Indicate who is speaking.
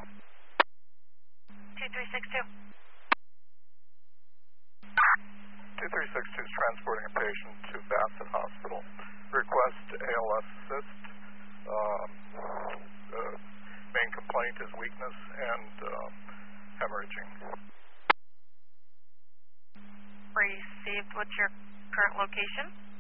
Speaker 1: 2362.
Speaker 2: 2362 is transporting a patient to Bassett Hospital. Request ALS assist. Main complaint is weakness and hemorrhaging.
Speaker 1: Received. What's your current location?